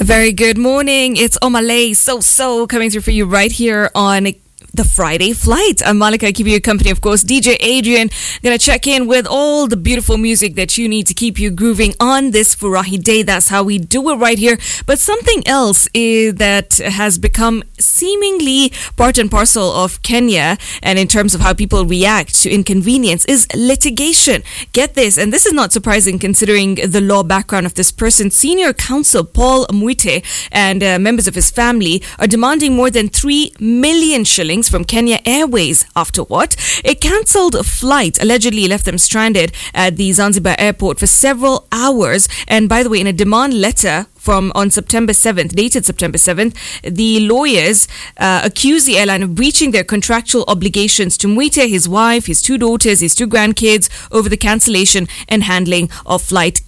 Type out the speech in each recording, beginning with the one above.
Very good morning. It's Omalay So coming through for you right here on the Friday Flight. I'm Malika, keeping you company, of course. DJ Adrian, gonna check in with all the beautiful music that you need to keep you grooving on this Furahi day. That's how we do it right here. But something else that has become seemingly part and parcel of Kenya, and in terms of how people react to inconvenience, is litigation. Get this, and this is not surprising considering the law background of this person. Senior counsel Paul Mwite and members of his family are demanding more than 3 million shillings from Kenya Airways after what? A cancelled flight allegedly left them stranded at the Zanzibar airport for several hours. And by the way, in a demand letter on September 7th, dated September 7th, the lawyers accused the airline of breaching their contractual obligations to Mwite, his wife, his 2 daughters, his 2 grandkids over the cancellation and handling of flight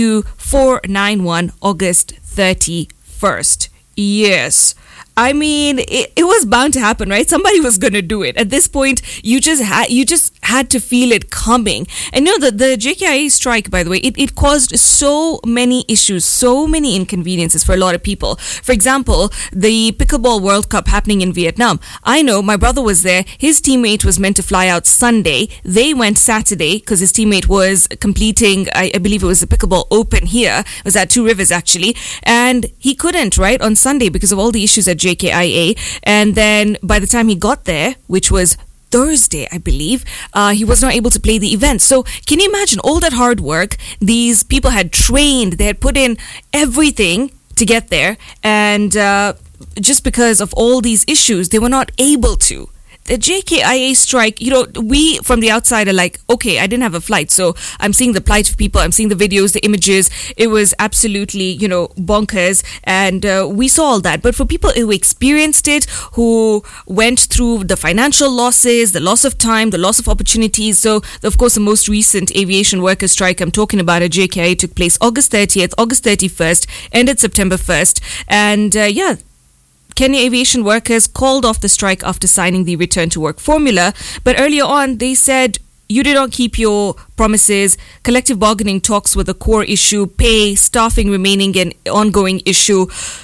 KQ491 August 31st. Yes. I mean, it was bound to happen, right? Somebody was going to do it. At this point, you just had to feel it coming. And you know, the JKIA strike, by the way, it caused so many issues, so many inconveniences for a lot of people. For example, the Pickleball World Cup happening in Vietnam. I know my brother was there. His teammate was meant to fly out Sunday. They went Saturday because his teammate was completing, I believe it was the Pickleball Open here. It was at Two Rivers, actually. And he couldn't, right, on Sunday because of all the issues at JKIA. And then by the time he got there, which was Thursday, I believe, he was not able to play the event. So can you imagine all that hard work? These people had trained, they had put in everything to get there, and just because of all these issues, they were not able to. The JKIA strike, you know, we from the outside are like, okay, I didn't have a flight, so I'm seeing the plight of people, I'm seeing the videos, the images. It was absolutely, you know, bonkers, and we saw all that. But for people who experienced it, who went through the financial losses, the loss of time, the loss of opportunities. So, of course, the most recent aviation workers strike I'm talking about at JKIA took place August 30th, August 31st, ended September 1st, and Kenya aviation workers called off the strike after signing the return to work formula. But earlier on, they said, you did not keep your promises. Collective bargaining talks were the core issue. Pay, staffing remaining an ongoing issue.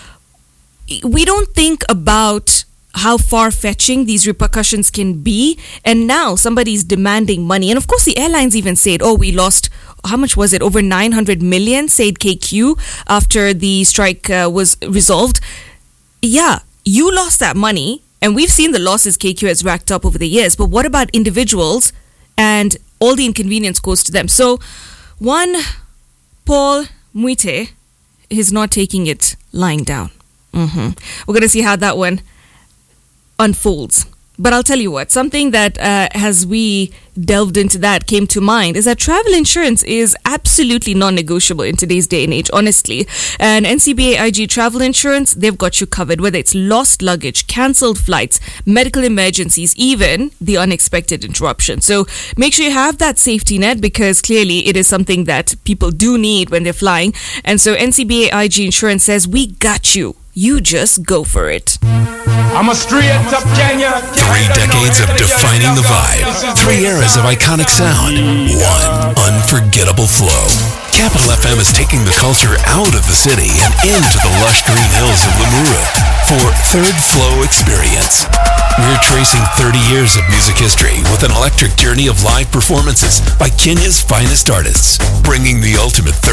We don't think about how far-fetching these repercussions can be. And now somebody's demanding money. And of course, the airlines even said, oh, we lost, how much was it? Over 900 million, said KQ, after the strike was resolved. Yeah, you lost that money, and we've seen the losses KQ has racked up over the years, but what about individuals and all the inconvenience caused to them? So, one, Paul Mwite is not taking it lying down. We're going to see how that one unfolds. But I'll tell you what, something that as we delved into that came to mind is that travel insurance is absolutely non-negotiable in today's day and age, honestly. And NCBA IG Travel Insurance, they've got you covered, whether it's lost luggage, cancelled flights, medical emergencies, even the unexpected interruption. So make sure you have that safety net, because clearly it is something that people do need when they're flying. And so NCBA IG Insurance says, we got you. You just go for it. I'm a straight up Kenya. 3 decades of defining the vibe. 3 eras of iconic sound. 1 unforgettable flow. Capital FM is taking the culture out of the city and into the lush green hills of Limuru for Third Flow Experience. We're tracing 30 years of music history with an electric journey of live performances by Kenya's finest artists, bringing the ultimate